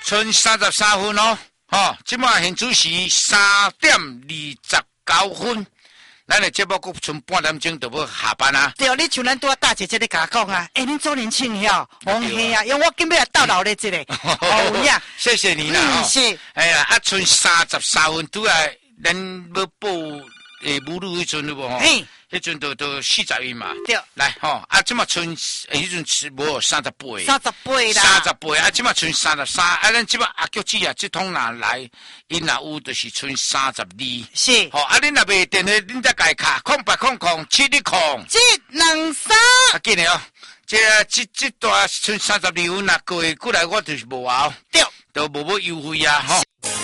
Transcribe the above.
剩33分哦，吼，即马现主时3:29。咱的节目阁剩半点钟就要下班啊！ 对，你像咱拄大姐姐咧甲我讲啊，恁周年庆哟，王兄啊，因为我今日来到老咧这个，哦呀， 谢谢你啦， 是， 哎呀，剩33分，拄来咱要报母女迄阵了无吼？ 嘿， 迄阵都41嘛。 对， 来吼，即马剩迄阵无38。 38啦。 38即马剩33，咱即马阿菊姊这通若来，因若有就是剩32。 是。 吼，恁若袂电话，恁再家卡08007123。紧的哦，这段剩32分，若过来我就是无效。 对， 都无要优惠啊，吼。